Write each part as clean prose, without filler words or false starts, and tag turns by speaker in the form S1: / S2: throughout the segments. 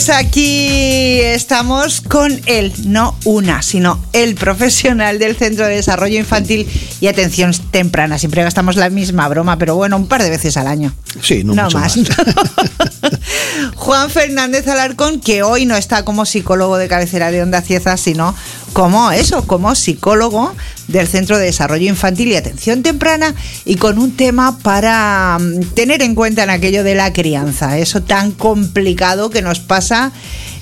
S1: Pues aquí estamos con él, no una, sino el profesional del Centro de Desarrollo Infantil y Atención Temprana. Siempre gastamos la misma broma, pero bueno, un par de veces al año.
S2: Sí, no mucho más.
S1: Juan Fernández Alarcón, que hoy no está como psicólogo de cabecera de Onda Cieza, sino como psicólogo del Centro de Desarrollo Infantil y Atención Temprana, y con un tema para tener en cuenta en aquello de la crianza, eso tan complicado que nos pasa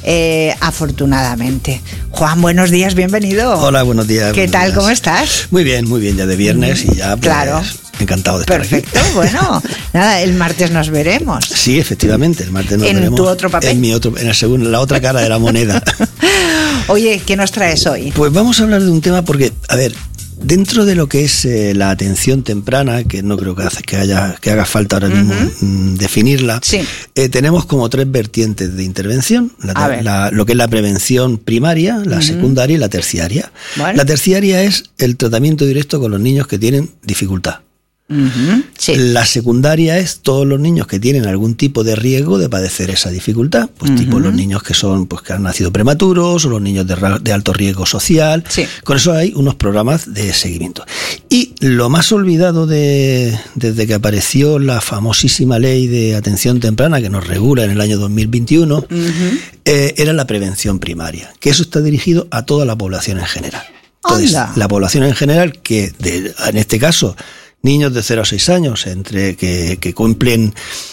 S1: afortunadamente. Juan, buenos días, bienvenido.
S2: Hola, buenos días.
S1: ¿Qué tal? ¿Cómo estás?
S2: Muy bien, ya de viernes y ya pues,
S1: claro.
S2: Encantado de estar
S1: Perfecto,
S2: aquí.
S1: Bueno, nada, el martes nos veremos.
S2: Sí, efectivamente, el martes nos veremos.
S1: ¿En tu otro papel?
S2: En la otra cara de la moneda.
S1: Oye, ¿qué nos traes hoy?
S2: Pues vamos a hablar de un tema porque, a ver, dentro de lo que es la atención temprana, que no creo que haga falta ahora mismo definirla,
S1: sí.
S2: Tenemos como tres vertientes de intervención, lo que es la prevención primaria, la secundaria y la terciaria. Bueno. La terciaria es el tratamiento directo con los niños que tienen dificultad.
S1: Sí.
S2: La secundaria es todos los niños que tienen algún tipo de riesgo de padecer esa dificultad, pues tipo los niños que son que han nacido prematuros o los niños de alto riesgo social.
S1: Sí.
S2: Con eso hay unos programas de seguimiento. Y lo más olvidado desde que apareció la famosísima ley de atención temprana que nos regula en el año 2021 era la prevención primaria, que eso está dirigido a toda la población en general. Entonces, la población en general que en este caso niños de 0 a 6 años, que cumplen,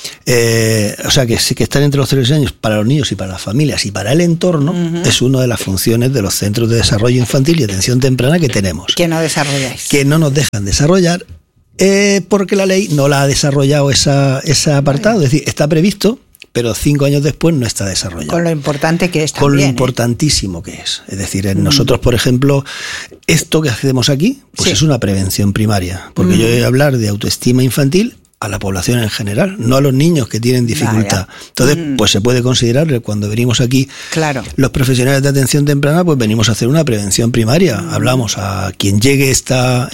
S2: que están entre los 0 y 6 años para los niños y para las familias y para el entorno, es una de las funciones de los centros de desarrollo infantil y atención temprana que tenemos.
S1: Que no desarrolláis. Que
S2: no nos dejan desarrollar porque la ley no la ha desarrollado ese apartado, es decir, está previsto, pero 5 años después no está desarrollado.
S1: Con lo importante que es también.
S2: Con lo importantísimo que es. Es decir, nosotros, por ejemplo, esto que hacemos aquí, pues es una prevención primaria. Porque yo voy a hablar de autoestima infantil a la población en general, no a los niños que tienen dificultad. Entonces, pues se puede considerar que cuando venimos aquí, los profesionales de atención temprana, pues venimos a hacer una prevención primaria. Hablamos a quien llegue esta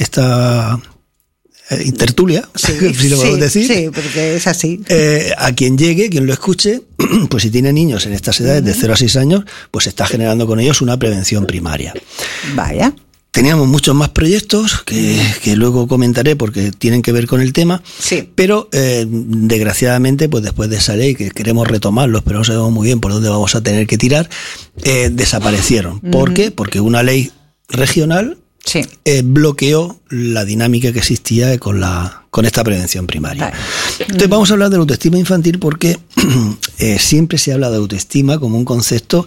S2: tertulia, si lo podemos decir.
S1: Sí, porque es así.
S2: A quien llegue, quien lo escuche, pues si tiene niños en estas edades de 0 a 6 años, pues se está generando con ellos una prevención primaria.
S1: Vaya.
S2: Teníamos muchos más proyectos que luego comentaré porque tienen que ver con el tema, pero desgraciadamente, pues después de esa ley que queremos retomarlos, pero no sabemos muy bien por dónde vamos a tener que tirar, desaparecieron. ¿Por qué? Porque una ley regional bloqueó la dinámica que existía con esta prevención primaria. Entonces vamos a hablar de la autoestima infantil porque siempre se habla de autoestima como un concepto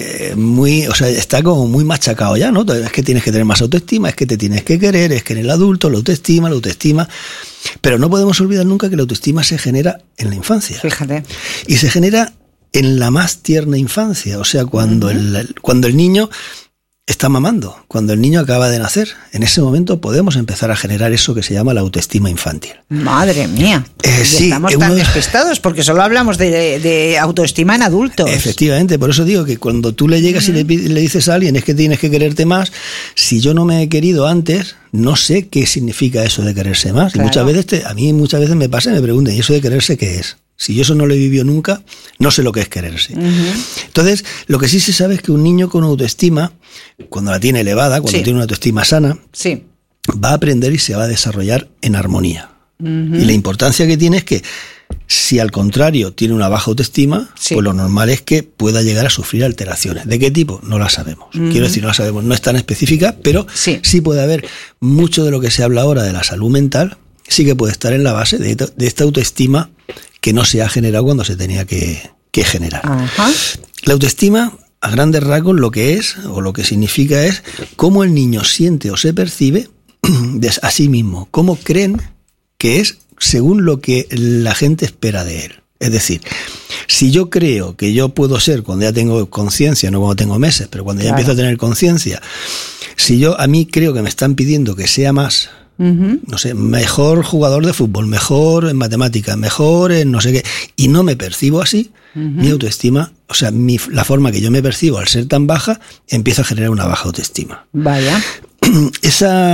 S2: está como muy machacado ya, ¿no? Es que tienes que tener más autoestima, es que te tienes que querer, es que en el adulto la autoestima, pero no podemos olvidar nunca que la autoestima se genera en la infancia.
S1: Fíjate.
S2: Y se genera en la más tierna infancia, o sea, cuando el niño está mamando, cuando el niño acaba de nacer, en ese momento podemos empezar a generar eso que se llama la autoestima infantil.
S1: Madre mía, estamos tan despistados porque solo hablamos de autoestima en adultos.
S2: Efectivamente, por eso digo que cuando tú le llegas y le dices a alguien es que tienes que quererte más, si yo no me he querido antes, no sé qué significa eso de quererse más. Claro. Y a mí muchas veces me pasa y me preguntan, ¿y eso de quererse qué es? Si yo eso no lo he vivido nunca, no sé lo que es quererse. Entonces, lo que sí se sabe es que un niño con autoestima, cuando la tiene elevada, cuando tiene una autoestima sana, va a aprender y se va a desarrollar en armonía. Y la importancia que tiene es que, si al contrario tiene una baja autoestima, pues lo normal es que pueda llegar a sufrir alteraciones. ¿De qué tipo? No la sabemos. Quiero decir, no la sabemos, no es tan específica, pero sí puede haber mucho de lo que se habla ahora de la salud mental, sí que puede estar en la base de esta autoestima que no se ha generado cuando se tenía que generar. La autoestima, a grandes rasgos, lo que es o lo que significa es cómo el niño siente o se percibe a sí mismo, cómo creen que es según lo que la gente espera de él. Es decir, si yo creo que yo puedo ser cuando ya tengo conciencia, no cuando tengo meses, pero cuando ya empiezo a tener conciencia, si yo a mí creo que me están pidiendo que sea más, no sé, mejor jugador de fútbol, mejor en matemáticas, mejor en no sé qué, y no me percibo así, mi autoestima, o sea, la forma que yo me percibo al ser tan baja, empieza a generar una baja autoestima.
S1: Vaya.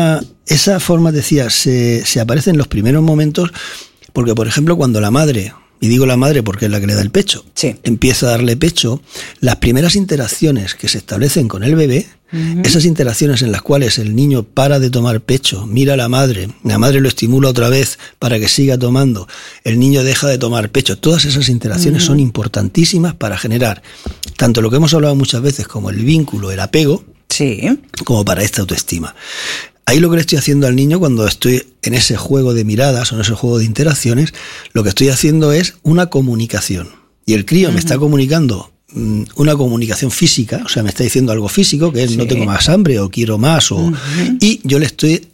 S2: Esa forma, decía, se aparece en los primeros momentos porque, por ejemplo, cuando la madre y digo la madre porque es la que le da el pecho, empieza a darle pecho, las primeras interacciones que se establecen con el bebé, esas interacciones en las cuales el niño para de tomar pecho, mira a la madre lo estimula otra vez para que siga tomando, el niño deja de tomar pecho, todas esas interacciones son importantísimas para generar tanto lo que hemos hablado muchas veces como el vínculo, el apego, como para esta autoestima. Ahí lo que le estoy haciendo al niño cuando estoy en ese juego de miradas o en ese juego de interacciones, lo que estoy haciendo es una comunicación. Y el crío me está comunicando una comunicación física, o sea, me está diciendo algo físico, que es no tengo más hambre o quiero más, y yo le estoy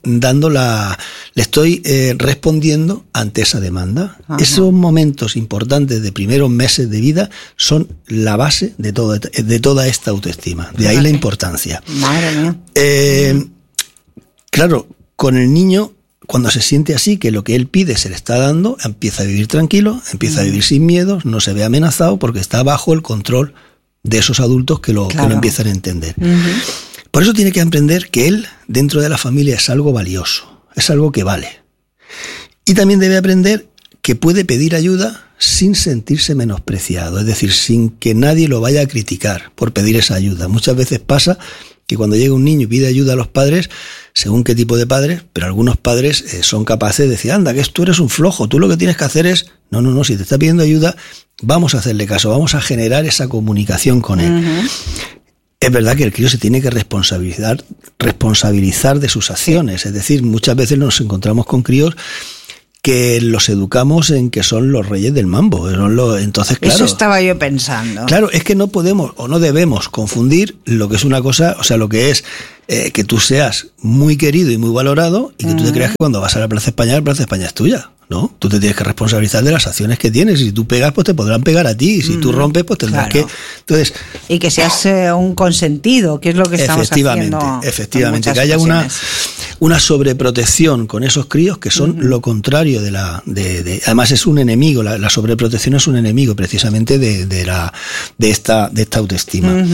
S2: respondiendo ante esa demanda. Esos momentos importantes de primeros meses de vida son la base de toda esta autoestima. De ahí la importancia.
S1: Madre mía.
S2: Claro, con el niño, cuando se siente así, que lo que él pide se le está dando, empieza a vivir tranquilo, empieza a vivir sin miedos, no se ve amenazado porque está bajo el control de esos adultos que lo empiezan a entender. Por eso tiene que aprender que él, dentro de la familia, es algo valioso, es algo que vale. Y también debe aprender que puede pedir ayuda sin sentirse menospreciado, es decir, sin que nadie lo vaya a criticar por pedir esa ayuda. Muchas veces pasa que cuando llega un niño y pide ayuda a los padres, según qué tipo de padres, pero algunos padres son capaces de decir, anda, que tú eres un flojo, tú lo que tienes que hacer es, no, si te está pidiendo ayuda, vamos a hacerle caso, vamos a generar esa comunicación con él. Es verdad que el crío se tiene que responsabilizar de sus acciones, es decir, muchas veces nos encontramos con críos que los educamos en que son los reyes del mambo. Entonces, claro,
S1: eso estaba yo pensando.
S2: Claro, es que no podemos o no debemos confundir lo que es una cosa, o sea, lo que es que tú seas muy querido y muy valorado y que tú te creas que cuando vas a la Plaza España es tuya. ¿No? Tú te tienes que responsabilizar de las acciones que tienes. Y si tú pegas, pues te podrán pegar a ti. Y si tú rompes, pues tendrás que... Entonces,
S1: y que seas un consentido, que es lo que estamos haciendo.
S2: Efectivamente, que haya una sobreprotección con esos críos que son lo contrario de además es un enemigo, la sobreprotección es un enemigo precisamente de esta autoestima.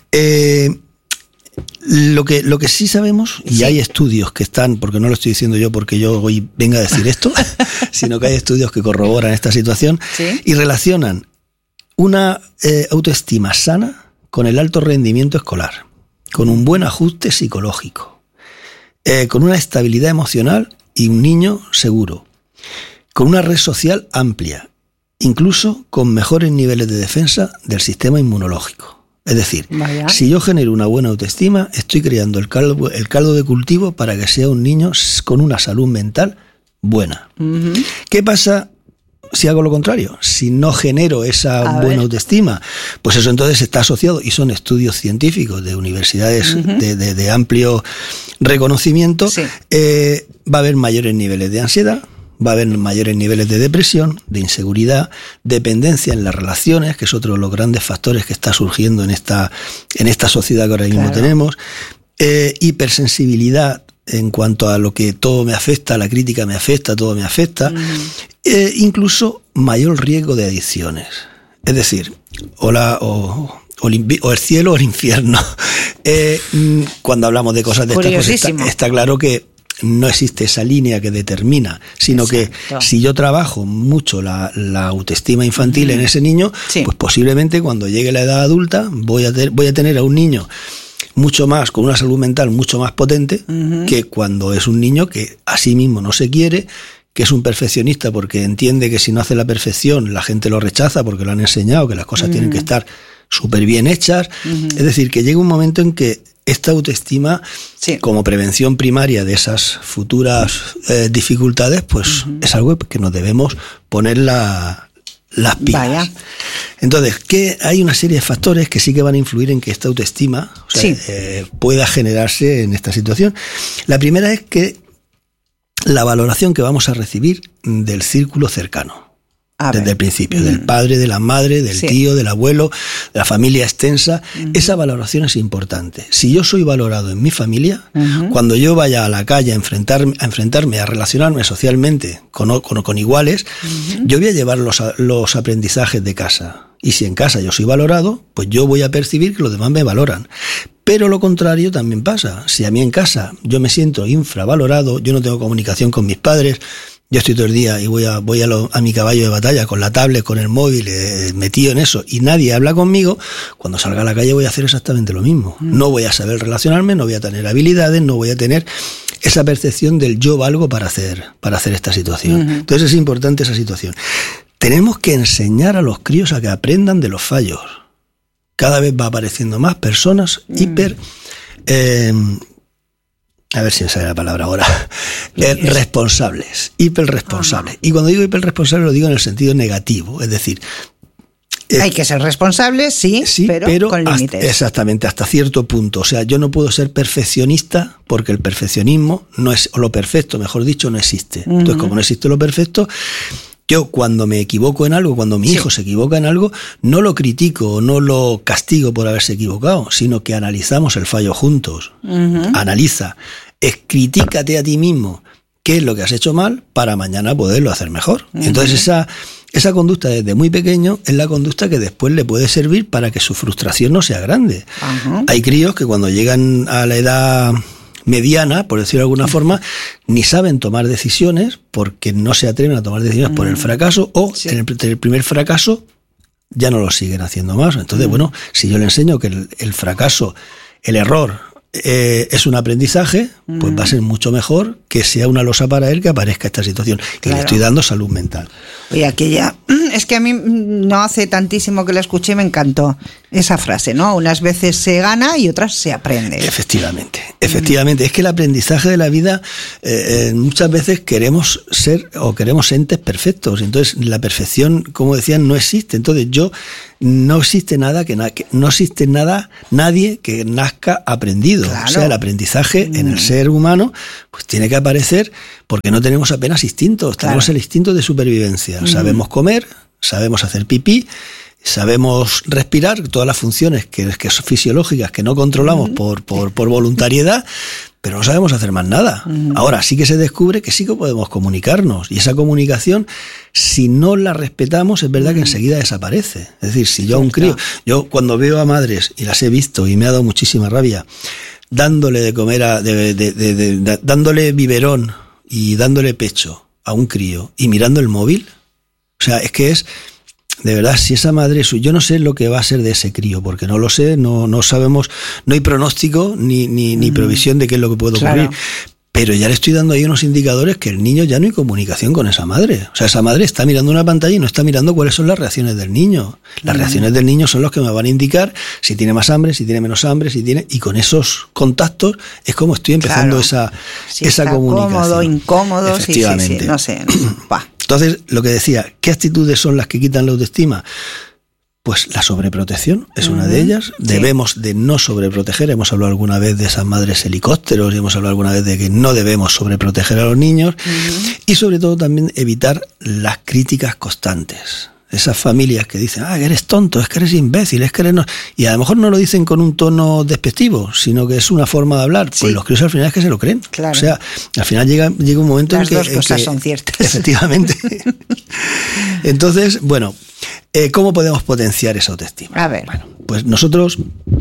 S2: Lo que sí sabemos, y hay estudios que están, porque no lo estoy diciendo yo porque yo hoy venga a decir esto, sino que hay estudios que corroboran esta situación y relacionan una autoestima sana con el alto rendimiento escolar, con un buen ajuste psicológico, con una estabilidad emocional y un niño seguro, con una red social amplia, incluso con mejores niveles de defensa del sistema inmunológico. Es decir, si yo genero una buena autoestima, estoy creando el caldo de cultivo para que sea un niño con una salud mental buena. ¿Qué pasa si hago lo contrario? Si no genero esa buena autoestima, pues eso entonces está asociado, y son estudios científicos de universidades de amplio reconocimiento, va a haber mayores niveles de ansiedad, va a haber mayores niveles de depresión, de inseguridad, dependencia en las relaciones, que es otro de los grandes factores que está surgiendo en esta sociedad que ahora mismo tenemos, hipersensibilidad en cuanto a lo que todo me afecta, la crítica me afecta, todo me afecta, incluso mayor riesgo de adicciones. Es decir, o el cielo o el infierno. Cuando hablamos de cosas de estas cosas, está claro que no existe esa línea que determina, sino que si yo trabajo mucho la autoestima infantil en ese niño, pues posiblemente cuando llegue la edad adulta voy a tener a un niño mucho más, con una salud mental mucho más potente que cuando es un niño que a sí mismo no se quiere, que es un perfeccionista porque entiende que si no hace la perfección la gente lo rechaza porque lo han enseñado, que las cosas tienen que estar súper bien hechas. Es decir, que llega un momento en que esta autoestima, como prevención primaria de esas futuras dificultades, pues es algo que nos debemos poner las pilas. Entonces, que hay una serie de factores que sí que van a influir en que esta autoestima pueda generarse en esta situación. La primera es que la valoración que vamos a recibir del círculo cercano. Desde el principio, del padre, de la madre, del tío, del abuelo, de la familia extensa, esa valoración es importante. Si yo soy valorado en mi familia, cuando yo vaya a la calle a enfrentarme, a relacionarme socialmente con iguales, yo voy a llevar los aprendizajes de casa. Y si en casa yo soy valorado, pues yo voy a percibir que los demás me valoran. Pero lo contrario también pasa. Si a mí en casa yo me siento infravalorado, yo no tengo comunicación con mis padres, Yo estoy todo el día y voy a mi caballo de batalla con la tablet, con el móvil, metido en eso, y nadie habla conmigo. Cuando salga a la calle voy a hacer exactamente lo mismo. No voy a saber relacionarme, no voy a tener habilidades, no voy a tener esa percepción del yo valgo para hacer esta situación. Entonces es importante esa situación. Tenemos que enseñar a los críos a que aprendan de los fallos. Cada vez va apareciendo más personas a ver si me sale la palabra ahora, responsables, hiperresponsables. Y cuando digo hiperresponsables lo digo en el sentido negativo, es decir,
S1: hay que ser responsable, sí, pero con límites.
S2: Exactamente, hasta cierto punto. O sea, yo no puedo ser perfeccionista porque el perfeccionismo no es, o lo perfecto, mejor dicho, no existe. Entonces, como no existe lo perfecto, yo cuando me equivoco en algo, cuando mi hijo se equivoca en algo, no lo critico, no lo castigo por haberse equivocado, sino que analizamos el fallo juntos. Analiza, critícate a ti mismo qué es lo que has hecho mal para mañana poderlo hacer mejor. Entonces esa conducta desde muy pequeño es la conducta que después le puede servir para que su frustración no sea grande. Hay críos que cuando llegan a la edad mediana, por decirlo de alguna forma, ni saben tomar decisiones porque no se atreven a tomar decisiones por el fracaso, o en el primer fracaso ya no lo siguen haciendo más. Entonces, bueno, si yo le enseño que el fracaso, el error es un aprendizaje, pues va a ser mucho mejor que sea una losa para él que aparezca esta situación. Y le estoy dando salud mental.
S1: Oye, aquella, es que a mí no hace tantísimo que la escuché y me encantó esa frase, ¿no? Unas veces se gana y otras se aprende.
S2: Efectivamente. Es que el aprendizaje de la vida, muchas veces queremos ser o queremos entes perfectos. Entonces, la perfección, como decían, no existe. Entonces, no existe nadie que nazca aprendido. Claro. O sea, el aprendizaje en el ser humano pues tiene que aparecer porque no tenemos apenas instintos. Tenemos el instinto de supervivencia. Sabemos comer, sabemos hacer pipí, sabemos respirar, todas las funciones que son fisiológicas que no controlamos por voluntariedad, pero no sabemos hacer más nada. Ahora sí que se descubre que sí que podemos comunicarnos, y esa comunicación, si no la respetamos, es verdad que enseguida desaparece. Es decir, si yo a un crío, yo cuando veo a madres, y las he visto y me ha dado muchísima rabia, dándole de comer, dándole biberón y dándole pecho a un crío y mirando el móvil, o sea, es que es... De verdad, si esa madre, yo no sé lo que va a ser de ese crío, porque no lo sé, no sabemos, no hay pronóstico ni previsión de qué es lo que puede ocurrir. Pero ya le estoy dando ahí unos indicadores que el niño ya no hay comunicación con esa madre. O sea, esa madre está mirando una pantalla y no está mirando cuáles son las reacciones del niño. Las reacciones del niño son los que me van a indicar si tiene más hambre, si tiene menos hambre, y con esos contactos es como estoy empezando esa comunicación.
S1: Cómodo, incómodo,
S2: efectivamente.
S1: Sí, no sé.
S2: Entonces, lo que decía, ¿qué actitudes son las que quitan la autoestima? Pues la sobreprotección es una de ellas. Debemos de no sobreproteger. Hemos hablado alguna vez de esas madres helicópteros y hemos hablado alguna vez de que no debemos sobreproteger a los niños. Y sobre todo también evitar las críticas constantes. Esas familias que dicen, que eres tonto, es que eres imbécil, es que eres... No... Y a lo mejor no lo dicen con un tono despectivo, sino que es una forma de hablar. Pues los críos al final es que se lo creen. Claro. O sea, al final llega un momento en que...
S1: Las dos cosas son ciertas.
S2: Efectivamente. Entonces, bueno, ¿cómo podemos potenciar esa autoestima?
S1: A ver.
S2: Bueno, pues nosotros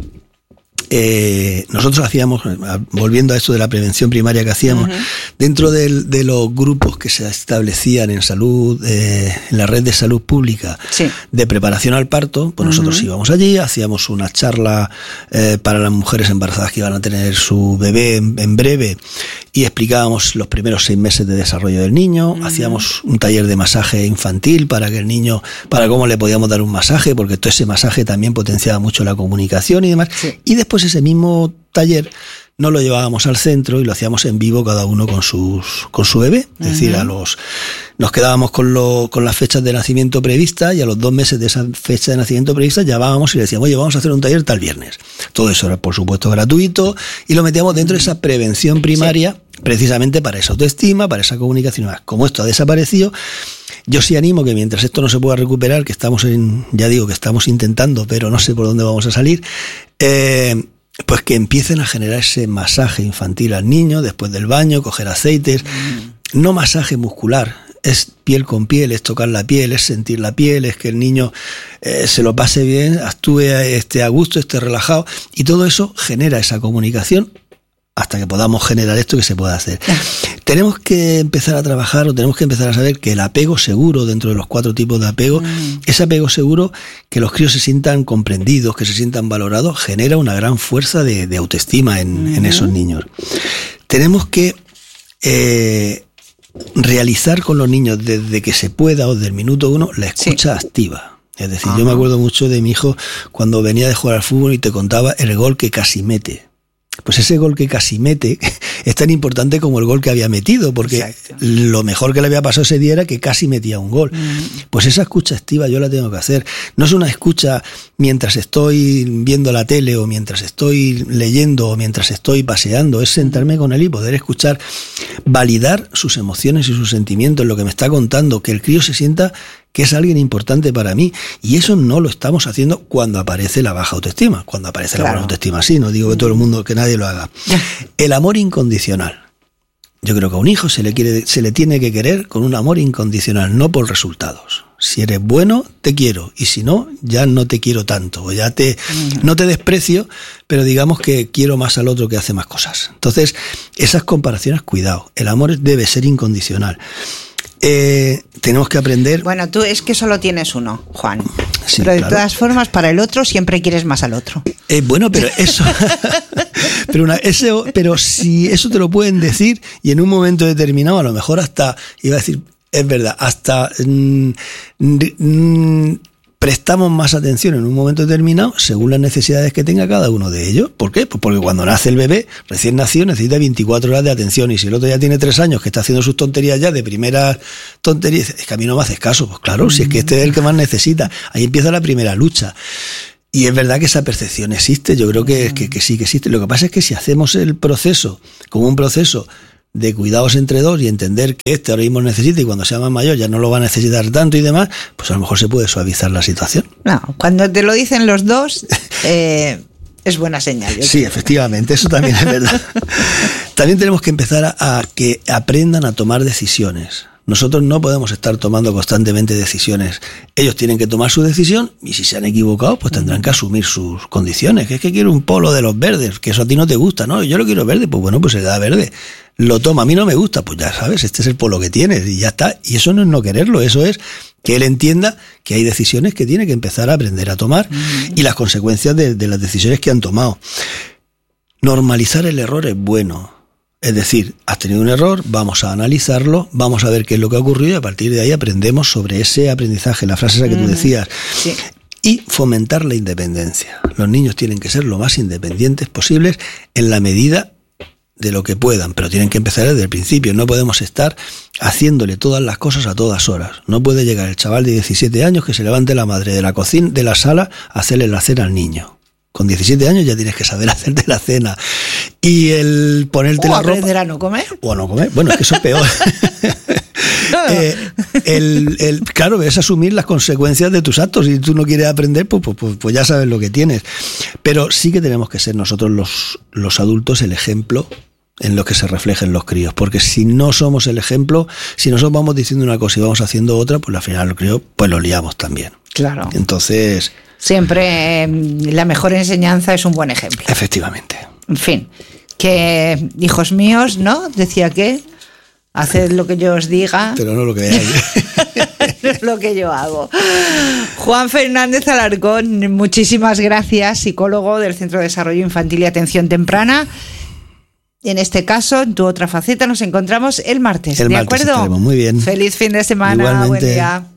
S2: hacíamos, volviendo a esto de la prevención primaria que hacíamos, dentro de los grupos que se establecían en salud, en la red de salud pública, de preparación al parto, pues nosotros íbamos allí, hacíamos una charla para las mujeres embarazadas que iban a tener su bebé en breve, y explicábamos los primeros 6 meses de desarrollo del niño, hacíamos un taller de masaje infantil para que el niño, para cómo le podíamos dar un masaje, porque todo ese masaje también potenciaba mucho la comunicación y demás, y después ese mismo taller no lo llevábamos al centro y lo hacíamos en vivo, cada uno con su bebé. Es decir, nos quedábamos con las fechas de nacimiento previstas, y a los 2 meses de esa fecha de nacimiento prevista llamábamos y le decíamos, oye, vamos a hacer un taller tal viernes. Todo eso era, por supuesto, gratuito, y lo metíamos dentro de esa prevención primaria, precisamente para esa autoestima, para esa comunicación. Como esto ha desaparecido, yo sí animo que mientras esto no se pueda recuperar, que estamos que estamos intentando, pero no sé por dónde vamos a salir, pues que empiecen a generar ese masaje infantil al niño después del baño, coger aceites, no masaje muscular, es piel con piel, es tocar la piel, es sentir la piel, es que el niño se lo pase bien, actúe a gusto, esté relajado, y todo eso genera esa comunicación hasta que podamos generar esto que se pueda hacer. Tenemos que empezar a trabajar o tenemos que empezar a saber que el apego seguro, dentro de los 4 tipos de apego, ese apego seguro, que los críos se sientan comprendidos, que se sientan valorados, genera una gran fuerza de autoestima en esos niños. Tenemos que realizar con los niños desde que se pueda o desde el minuto 1 la escucha activa. Es decir, yo me acuerdo mucho de mi hijo cuando venía de jugar al fútbol y te contaba el gol que casi mete. Pues ese gol que casi mete es tan importante como el gol que había metido, porque lo mejor que le había pasado ese día era que casi metía un gol. Pues esa escucha activa yo la tengo que hacer. No es una escucha mientras estoy viendo la tele o mientras estoy leyendo o mientras estoy paseando, es sentarme con él y poder escuchar, validar sus emociones y sus sentimientos, lo que me está contando, que el crío se sienta que es alguien importante para mí, y eso no lo estamos haciendo cuando aparece la baja autoestima. Cuando aparece la buena autoestima, sí, no digo que todo el mundo, que nadie lo haga. El amor incondicional. Yo creo que a un hijo se le tiene que querer con un amor incondicional, no por resultados. Si eres bueno, te quiero, y si no, ya no te quiero tanto, o ya no te desprecio, pero digamos que quiero más al otro que hace más cosas. Entonces, esas comparaciones, cuidado, el amor debe ser incondicional. Tenemos que aprender.
S1: Bueno, tú es que solo tienes uno, Juan.
S2: Sí,
S1: pero de todas formas, para el otro siempre quieres más al otro.
S2: Bueno, pero eso. pero si eso te lo pueden decir y en un momento determinado, a lo mejor hasta, iba a decir, es verdad, hasta prestamos más atención en un momento determinado según las necesidades que tenga cada uno de ellos. ¿Por qué? Pues porque cuando nace el bebé, recién nacido, necesita 24 horas de atención, y si el otro ya tiene 3 años que está haciendo sus tonterías ya de primeras tonterías, es que a mí no me haces caso. Pues claro, si es que este es el que más necesita. Ahí empieza la primera lucha. Y es verdad que esa percepción existe, yo creo que sí que existe. Lo que pasa es que si hacemos el proceso como un proceso de cuidados entre dos y entender que este ahora mismo necesita y cuando sea más mayor ya no lo va a necesitar tanto y demás, pues a lo mejor se puede suavizar la situación.
S1: No, cuando te lo dicen los dos, es buena señal.
S2: Sí, efectivamente, eso también es verdad. También tenemos que empezar a que aprendan a tomar decisiones. Nosotros no podemos estar tomando constantemente decisiones. Ellos tienen que tomar su decisión y si se han equivocado, pues tendrán que asumir sus condiciones. Que es que quiero un polo de los verdes, que eso a ti no te gusta, ¿no? Yo lo quiero verde, pues bueno, pues se da verde. Lo toma, a mí no me gusta, pues ya sabes, este es el polo que tienes y ya está. Y eso no es no quererlo, eso es que él entienda que hay decisiones que tiene que empezar a aprender a tomar y las consecuencias de las decisiones que han tomado. Normalizar el error es bueno. Es decir, has tenido un error, vamos a analizarlo, vamos a ver qué es lo que ha ocurrido y a partir de ahí aprendemos sobre ese aprendizaje, la frase esa que tú decías. Sí. Y fomentar la independencia. Los niños tienen que ser lo más independientes posibles en la medida de lo que puedan, pero tienen que empezar desde el principio. No podemos estar haciéndole todas las cosas a todas horas. No puede llegar el chaval de 17 años que se levante la madre de la cocina, de la sala, a hacerle la cena al niño. Con 17 años ya tienes que saber hacerte la cena. Y el ponerte la ropa...
S1: ¿O aprender a no comer?
S2: O a no comer. Bueno, es que eso es peor. Claro, es asumir las consecuencias de tus actos. Si tú no quieres aprender, pues ya sabes lo que tienes. Pero sí que tenemos que ser nosotros los adultos el ejemplo en lo que se reflejen los críos. Porque si no somos el ejemplo, si nosotros vamos diciendo una cosa y vamos haciendo otra, pues al final los críos pues lo liamos también.
S1: Claro.
S2: Entonces...
S1: Siempre la mejor enseñanza es un buen ejemplo.
S2: Efectivamente.
S1: En fin, que hijos míos, ¿no? Decía que haced lo que yo os diga.
S2: Pero no lo que veáis.
S1: No es lo que yo hago. Juan Fernández Alarcón, muchísimas gracias, psicólogo del Centro de Desarrollo Infantil y Atención Temprana. En este caso, en tu otra faceta, nos encontramos el martes. ¿De acuerdo?
S2: Estaremos. Muy bien.
S1: Feliz fin de semana.
S2: Igualmente.
S1: Buen día.